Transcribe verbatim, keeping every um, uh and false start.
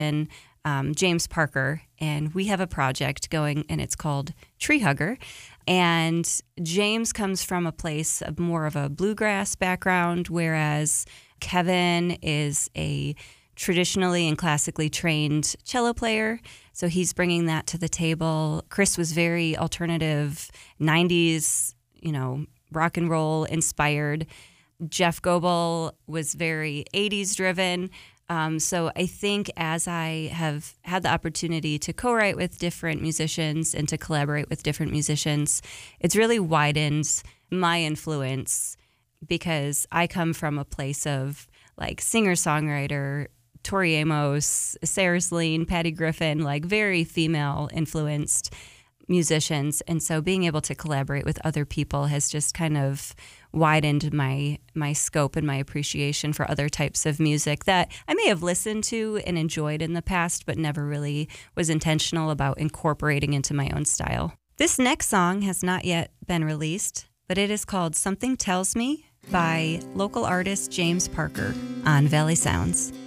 and um, James Parker, and we have a project going, and it's called Tree Hugger. And James comes from a place of more of a bluegrass background, whereas Kevin is a traditionally and classically trained cello player, so he's bringing that to the table. Chris was very alternative, nineties, you know, rock and roll inspired. Jeff Goebel was very eighties driven. Um, so I think as I have had the opportunity to co-write with different musicians and to collaborate with different musicians, it's really widened my influence, because I come from a place of like singer-songwriter, Tori Amos, Sarah Slean, Patty Griffin, like very female influenced musicians. And so being able to collaborate with other people has just kind of widened my my scope and my appreciation for other types of music that I may have listened to and enjoyed in the past, but never really was intentional about incorporating into my own style. This next song has not yet been released, but it is called Something Tells Me by local artist James Parker on Valley Sounds.